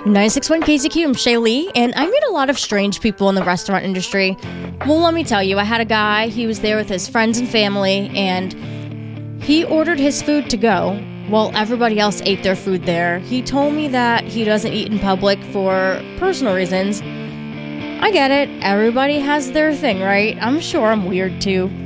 961 KZQ, I'm Shay Lee, and I meet a lot of strange people in the restaurant industry. Well, let me tell you, I had a guy, he was there with his friends and family, and he ordered his food to go while everybody else ate their food there. He told me that he doesn't eat in public for personal reasons. I get it, everybody has their thing, right? I'm sure I'm weird too.